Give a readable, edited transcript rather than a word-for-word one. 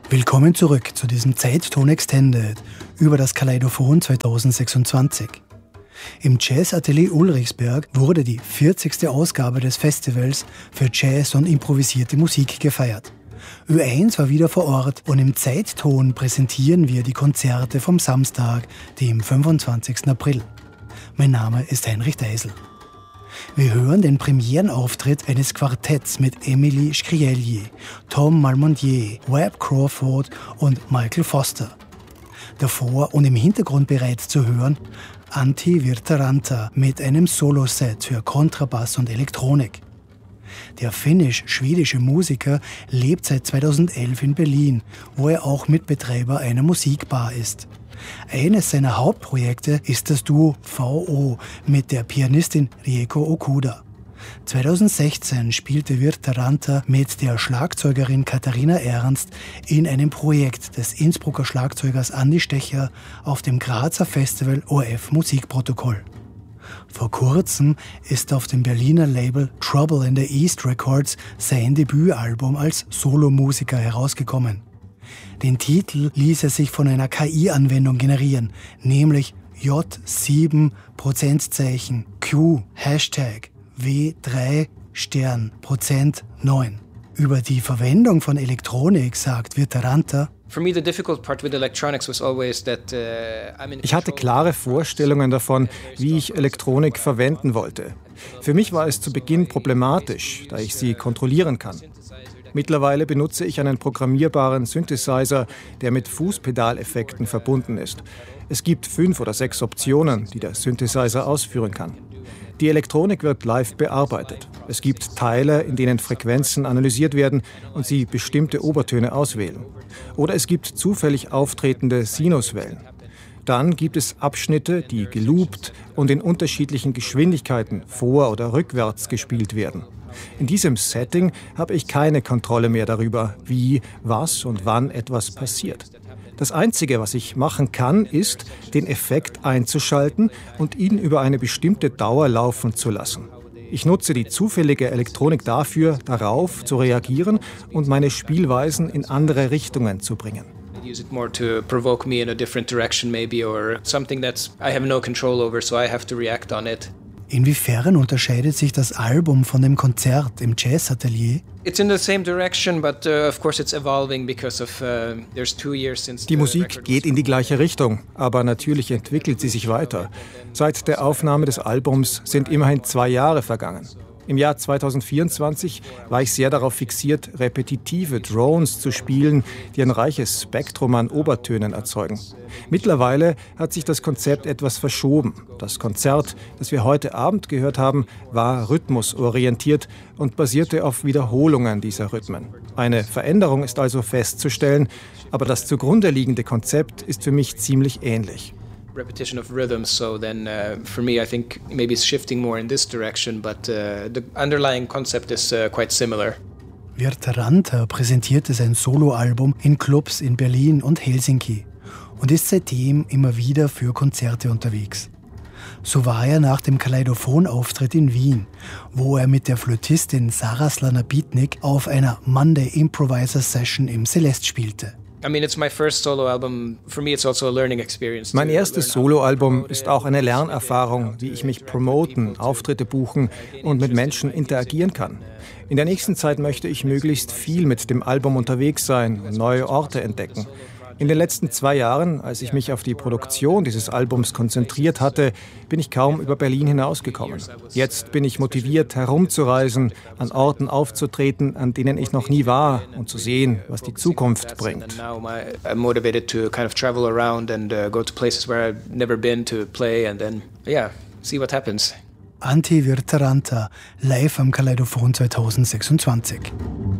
Willkommen zurück zu diesem Zeitton Extended über das Kaleidophon 2026. Im Jazzatelier Ulrichsberg wurde die 40. Ausgabe des Festivals für Jazz und improvisierte Musik gefeiert. Ö1 war wieder vor Ort und im Zeitton präsentieren wir die Konzerte vom Samstag, dem 25. April. Mein Name ist Heinrich Deisel. Wir hören den Premierenauftritt eines Quartetts mit Emily Scrielier, Tom Malmondier, Webb Crawford und Michael Foster. Davor und im Hintergrund bereits zu hören Antti Virtaranta mit einem Soloset für Kontrabass und Elektronik. Der finnisch-schwedische Musiker lebt seit 2011 in Berlin, wo er auch Mitbetreiber einer Musikbar ist. Eines seiner Hauptprojekte ist das Duo VO mit der Pianistin Rieko Okuda. 2016 spielte Virtaranta mit der Schlagzeugerin Katharina Ernst in einem Projekt des Innsbrucker Schlagzeugers Andi Stecher auf dem Grazer Festival ORF Musikprotokoll. Vor kurzem ist auf dem Berliner Label Trouble in the East Records sein Debütalbum als Solomusiker herausgekommen. Den Titel ließ er sich von einer KI-Anwendung generieren, nämlich J7 Prozentzeichen Q Hashtag W3 Stern Prozent 9. Über die Verwendung von Elektronik sagt Virtaranta: Ich hatte klare Vorstellungen davon, wie ich Elektronik verwenden wollte. Für mich war es zu Beginn problematisch, da ich sie kontrollieren kann. Mittlerweile benutze ich einen programmierbaren Synthesizer, der mit Fußpedaleffekten verbunden ist. Es gibt 5 oder 6 Optionen, die der Synthesizer ausführen kann. Die Elektronik wird live bearbeitet. Es gibt Teile, in denen Frequenzen analysiert werden und sie bestimmte Obertöne auswählen. Oder es gibt zufällig auftretende Sinuswellen. Dann gibt es Abschnitte, die geloopt und in unterschiedlichen Geschwindigkeiten vor- oder rückwärts gespielt werden. In diesem Setting habe ich keine Kontrolle mehr darüber, wie, was und wann etwas passiert. Das Einzige, was ich machen kann, ist, den Effekt einzuschalten und ihn über eine bestimmte Dauer laufen zu lassen. Ich nutze die zufällige Elektronik dafür, darauf zu reagieren und meine Spielweisen in andere Richtungen zu bringen. Use it more to provoke me in a different direction maybe, or something that I have no control over, so I have to react on it. Inwiefern unterscheidet sich das Album von dem Konzert im Jazzatelier? It's in the same direction, but of course it's evolving because of there's 2 years since. Die Musik geht in die gleiche Richtung, aber natürlich entwickelt sie sich weiter. Seit der Aufnahme des Albums sind immerhin 2 Jahre vergangen. Im Jahr 2024 war ich sehr darauf fixiert, repetitive Drones zu spielen, die ein reiches Spektrum an Obertönen erzeugen. Mittlerweile hat sich das Konzept etwas verschoben. Das Konzert, das wir heute Abend gehört haben, war rhythmusorientiert und basierte auf Wiederholungen dieser Rhythmen. Eine Veränderung ist also festzustellen, aber das zugrunde liegende Konzept ist für mich ziemlich ähnlich. Repetition of rhythms, so then for me I think maybe it's shifting more in this direction, but the underlying concept is quite similar. Virtaranta präsentierte sein Soloalbum in Clubs in Berlin und Helsinki und ist seitdem immer wieder für Konzerte unterwegs. So war er nach dem Kaleidophon-Auftritt in Wien, wo er mit der Flötistin Sarah Slana-Bitnik auf einer Monday Improviser Session im Celeste spielte. Mein erstes Soloalbum ist auch eine Lernerfahrung, wie ich mich promoten, Auftritte buchen und mit Menschen interagieren kann. In der nächsten Zeit möchte ich möglichst viel mit dem Album unterwegs sein und neue Orte entdecken. In den letzten 2 Jahren, als ich mich auf die Produktion dieses Albums konzentriert hatte, bin ich kaum über Berlin hinausgekommen. Jetzt bin ich motiviert, herumzureisen, an Orten aufzutreten, an denen ich noch nie war und zu sehen, was die Zukunft bringt. I'm motivated to kind of travel around and go to places where I've never been to play and then, see what happens. Antti Virtaranta, live am Kaleidophon 2026.